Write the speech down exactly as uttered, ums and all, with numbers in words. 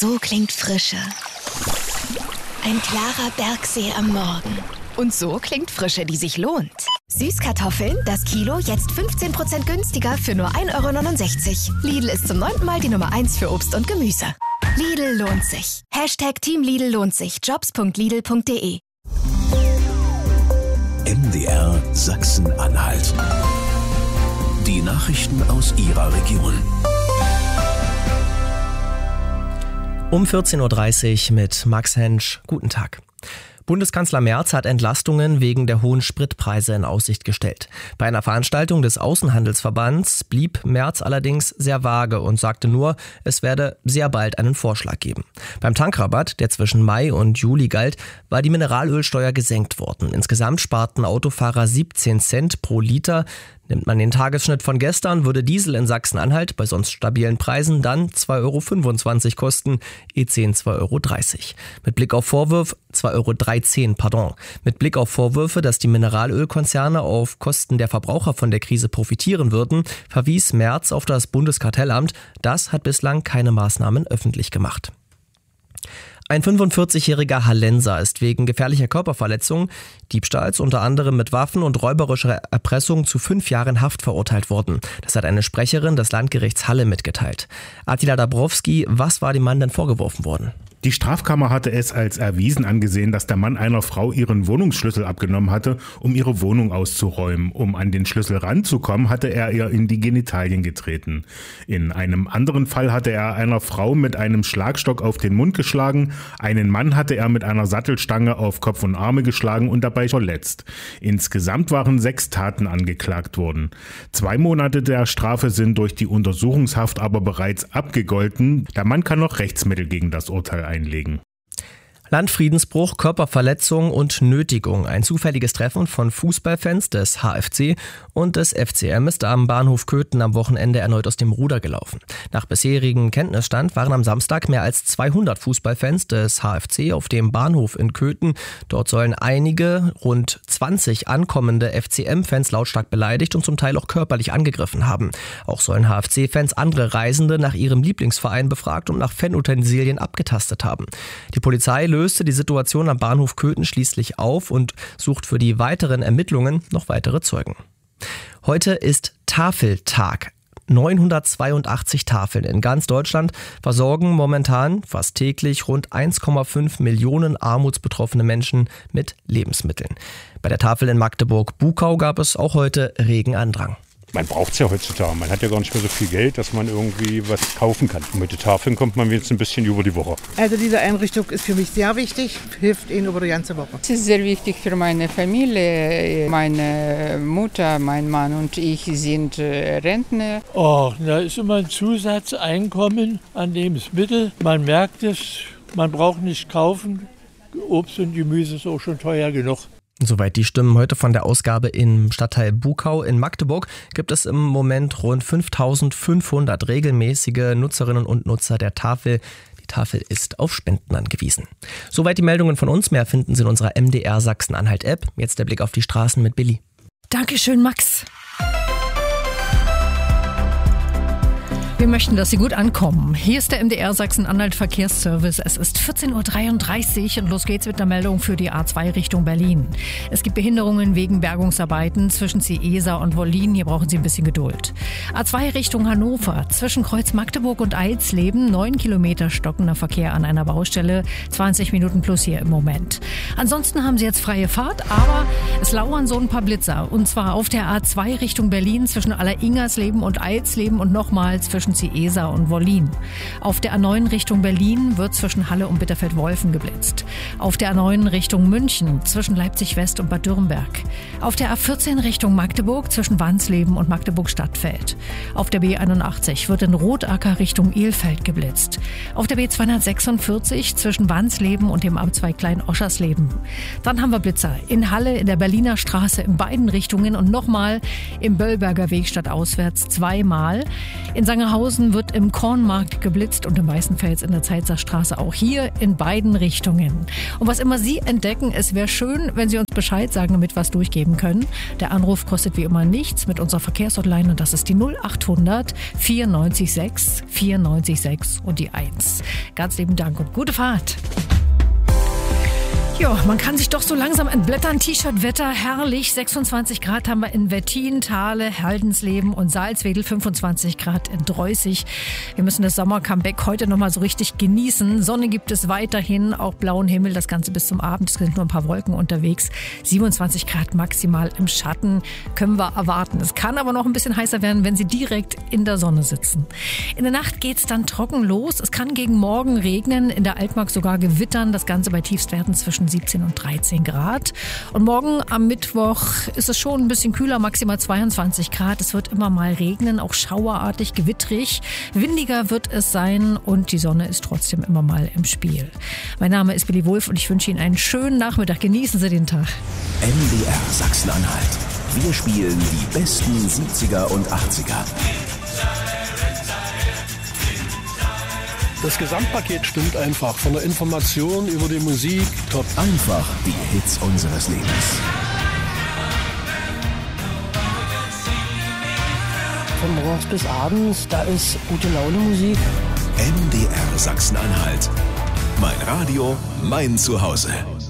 So klingt Frische. Ein klarer Bergsee am Morgen. Und so klingt Frische, die sich lohnt. Süßkartoffeln, das Kilo, jetzt fünfzehn Prozent günstiger für nur ein Euro neunundsechzig. Lidl ist zum neunten Mal die Nummer eins für Obst und Gemüse. Lidl lohnt sich. Hashtag Team Lidl lohnt sich. jobs punkt lidl punkt de. M D R Sachsen-Anhalt. Die Nachrichten aus Ihrer Region. Um vierzehn Uhr dreißig mit Max Hensch. Guten Tag. Bundeskanzler Merz hat Entlastungen wegen der hohen Spritpreise in Aussicht gestellt. Bei einer Veranstaltung des Außenhandelsverbands blieb Merz allerdings sehr vage und sagte nur, es werde sehr bald einen Vorschlag geben. Beim Tankrabatt, der zwischen Mai und Juli galt, war die Mineralölsteuer gesenkt worden. Insgesamt sparten Autofahrer siebzehn Cent pro Liter. Nimmt man den Tagesschnitt von gestern, würde Diesel in Sachsen-Anhalt bei sonst stabilen Preisen dann zwei Euro fünfundzwanzig kosten, E zehn zwei Euro dreißig. Mit Blick auf Vorwürfe, zwei Euro dreizehn, pardon. Mit Blick auf Vorwürfe, dass die Mineralölkonzerne auf Kosten der Verbraucher von der Krise profitieren würden, verwies Merz auf das Bundeskartellamt. Das hat bislang keine Maßnahmen öffentlich gemacht. Ein fünfundvierzigjähriger Hallenser ist wegen gefährlicher Körperverletzung, Diebstahls unter anderem mit Waffen und räuberischer Erpressung zu fünf Jahren Haft verurteilt worden. Das hat eine Sprecherin des Landgerichts Halle mitgeteilt. Attila Dabrowski, was war dem Mann denn vorgeworfen worden? Die Strafkammer hatte es als erwiesen angesehen, dass der Mann einer Frau ihren Wohnungsschlüssel abgenommen hatte, um ihre Wohnung auszuräumen. Um an den Schlüssel ranzukommen, hatte er ihr in die Genitalien getreten. In einem anderen Fall hatte er einer Frau mit einem Schlagstock auf den Mund geschlagen. Einen Mann hatte er mit einer Sattelstange auf Kopf und Arme geschlagen und dabei verletzt. Insgesamt waren sechs Taten angeklagt worden. Zwei Monate der Strafe sind durch die Untersuchungshaft aber bereits abgegolten. Der Mann kann noch Rechtsmittel gegen das Urteil einlegen. Landfriedensbruch, Körperverletzung und Nötigung. Ein zufälliges Treffen von Fußballfans des H F C und des F C M ist am Bahnhof Köthen am Wochenende erneut aus dem Ruder gelaufen. Nach bisherigem Kenntnisstand waren am Samstag mehr als zweihundert Fußballfans des H F C auf dem Bahnhof in Köthen. Dort sollen einige, rund zwanzig ankommende F C M-Fans lautstark beleidigt und zum Teil auch körperlich angegriffen haben. Auch sollen H F C-Fans andere Reisende nach ihrem Lieblingsverein befragt und nach Fanutensilien abgetastet haben. Die Polizei löste löste die Situation am Bahnhof Köthen schließlich auf und sucht für die weiteren Ermittlungen noch weitere Zeugen. Heute ist Tafeltag. neunhundertzweiundachtzig Tafeln in ganz Deutschland versorgen momentan fast täglich rund eins Komma fünf Millionen armutsbetroffene Menschen mit Lebensmitteln. Bei der Tafel in Magdeburg-Buckau gab es auch heute regen Andrang. Man braucht es ja heutzutage. Man hat ja gar nicht mehr so viel Geld, dass man irgendwie was kaufen kann. Und mit den Tafeln kommt man jetzt ein bisschen über die Woche. Also diese Einrichtung ist für mich sehr wichtig, hilft Ihnen über die ganze Woche. Es ist sehr wichtig für meine Familie. Meine Mutter, mein Mann und ich sind Rentner. Oh, da ist immer ein Zusatzeinkommen an Lebensmitteln. Man merkt es, man braucht nicht kaufen. Obst und Gemüse ist auch schon teuer genug. Soweit die Stimmen heute von der Ausgabe im Stadtteil Buckau. In Magdeburg gibt es im Moment rund fünftausendfünfhundert regelmäßige Nutzerinnen und Nutzer der Tafel. Die Tafel ist auf Spenden angewiesen. Soweit die Meldungen von uns. Mehr finden Sie in unserer M D R Sachsen-Anhalt-App. Jetzt der Blick auf die Straßen mit Billy. Dankeschön, Max. Wir möchten, dass Sie gut ankommen. Hier ist der M D R Sachsen-Anhalt Verkehrsservice. Es ist vierzehn Uhr dreiunddreißig und los geht's mit einer Meldung für die A zwei Richtung Berlin. Es gibt Behinderungen wegen Bergungsarbeiten zwischen Ciesa und Wollin. Hier brauchen Sie ein bisschen Geduld. A zwei Richtung Hannover. Zwischen Kreuz Magdeburg und Eisleben. Neun Kilometer stockender Verkehr an einer Baustelle. zwanzig Minuten plus hier im Moment. Ansonsten haben Sie jetzt freie Fahrt, aber es lauern so ein paar Blitzer. Und zwar auf der A zwei Richtung Berlin zwischen Alleringersleben und Eisleben und nochmal zwischen Ciesa und Wollin. Auf der A neun Richtung Berlin wird zwischen Halle und Bitterfeld-Wolfen geblitzt. Auf der A neun Richtung München zwischen Leipzig-West und Bad Dürrenberg. Auf der A vierzehn Richtung Magdeburg zwischen Wansleben und Magdeburg-Stadtfeld. Auf der B einundachtzig wird in Rotacker Richtung Elfeld geblitzt. Auf der B zweihundertsechsundvierzig zwischen Wansleben und dem Amtsweg Klein-Oschersleben. Dann haben wir Blitzer in Halle, in der Berliner Straße in beiden Richtungen und nochmal im Böllberger Weg stadtauswärts zweimal. In Sangerhausen Sachsenhausen wird im Kornmarkt geblitzt und in Weißenfels in der Zeitserstraße auch hier in beiden Richtungen. Und was immer Sie entdecken, es wäre schön, wenn Sie uns Bescheid sagen, damit wir es durchgeben können. Der Anruf kostet wie immer nichts mit unserer Verkehrshotline und das ist die null achthundert vierundneunzig sechs vierundneunzig sechs und die eins. Ganz lieben Dank und gute Fahrt. Ja, man kann sich doch so langsam entblättern. T-Shirt-Wetter, herrlich. sechsundzwanzig Grad haben wir in Wettin, Thale, Haldensleben und Salzwedel. fünfundzwanzig Grad in Dreußig. Wir müssen das Sommer-Comeback heute nochmal so richtig genießen. Sonne gibt es weiterhin, auch blauen Himmel, das Ganze bis zum Abend. Es sind nur ein paar Wolken unterwegs. siebenundzwanzig Grad maximal im Schatten können wir erwarten. Es kann aber noch ein bisschen heißer werden, wenn Sie direkt in der Sonne sitzen. In der Nacht geht's dann trocken los. Es kann gegen morgen regnen, in der Altmark sogar gewittern. Das Ganze bei Tiefstwerten zwischen siebzehn und dreizehn Grad. Und morgen am Mittwoch ist es schon ein bisschen kühler, maximal zweiundzwanzig Grad. Es wird immer mal regnen, auch schauerartig, gewittrig. Windiger wird es sein und die Sonne ist trotzdem immer mal im Spiel. Mein Name ist Billy Wulff und ich wünsche Ihnen einen schönen Nachmittag. Genießen Sie den Tag. M D R Sachsen-Anhalt. Wir spielen die besten siebziger und achtziger. Das Gesamtpaket stimmt einfach. Von der Information über die Musik, top. Einfach die Hits unseres Lebens. Von morgens bis abends, da ist gute Laune Musik. M D R Sachsen-Anhalt. Mein Radio, mein Zuhause.